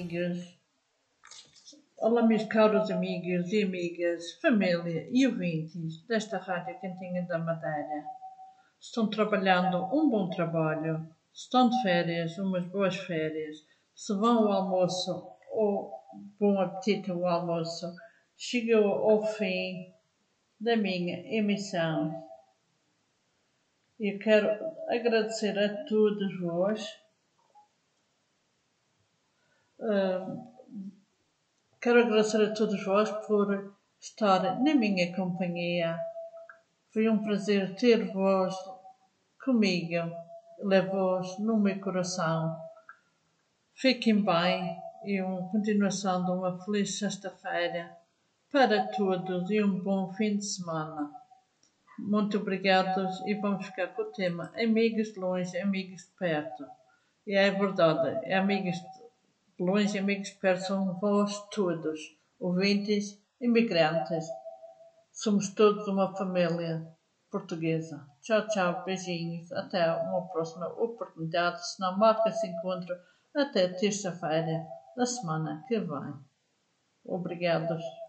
amigos. Olá, meus caros amigos e amigas, família e ouvintes desta Rádio Cantinha da Madeira. Estão trabalhando um bom trabalho, estão de férias, umas boas férias, se vão ao almoço ou bom apetite ao almoço. Chegou ao fim da minha emissão. Eu quero agradecer a todos vós. Quero agradecer a todos vós por estar na minha companhia. Foi um prazer ter-vos comigo, levo-vos no meu coração. Fiquem bem e uma continuação de uma feliz sexta-feira para todos e um bom fim de semana. Muito obrigados e vamos ficar com o tema amigos de longe, amigos de perto. E é verdade, amigos de longe, amigos de perto são vós todos, ouvintes, imigrantes. Somos todos uma família portuguesa. Tchau, tchau, beijinhos. Até uma próxima oportunidade. Se não marca-se encontro, até terça-feira da semana que vem. Obrigados.